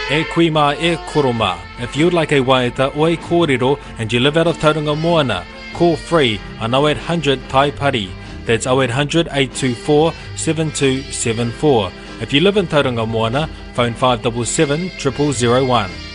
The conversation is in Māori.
E kuima e koroma. If you'd like a waeta o a kōrero and you live out of Tauranga Moana, call free on 0800 Tai Pari. That's 0800 824 7274. If you live in Tauranga Moana, phone 577 0001.